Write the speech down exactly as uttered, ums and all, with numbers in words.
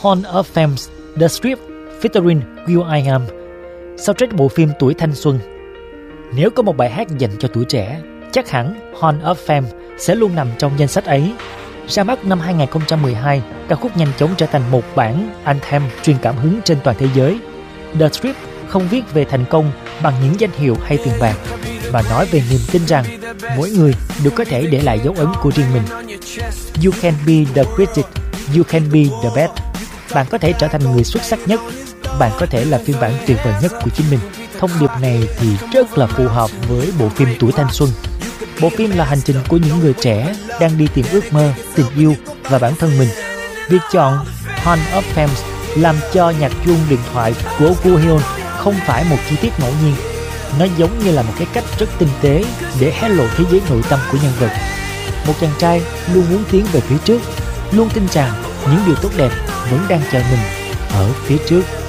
Hall of Fame, The Strip featuring will.i.am, soundtrack bộ phim tuổi thanh xuân. Nếu có một bài hát dành cho tuổi trẻ, chắc hẳn Hall of Fame sẽ luôn nằm trong danh sách ấy. Ra mắt năm hai không một hai, ca khúc nhanh chóng trở thành một bản anthem truyền cảm hứng trên toàn thế giới. The Strip không viết về thành công bằng những danh hiệu hay tiền bạc, mà nói về niềm tin rằng mỗi người đều có thể để lại dấu ấn của riêng mình. You can be the greatest, you can be the best. Bạn có thể trở thành người xuất sắc nhất, bạn có thể là phiên bản tuyệt vời nhất của chính mình. Thông điệp này thì rất là phù hợp với bộ phim Tuổi Thanh Xuân. Bộ phim là hành trình của những người trẻ đang đi tìm ước mơ, tình yêu và bản thân mình. Việc chọn Hall of Fame làm cho nhạc chuông điện thoại của Woo-hyun không phải một chi tiết ngẫu nhiên. Nó giống như là một cái cách rất tinh tế để hé lộ thế giới nội tâm của nhân vật. Một chàng trai luôn muốn tiến về phía trước, luôn tin rằng những điều tốt đẹp vẫn đang chờ mình ở phía trước.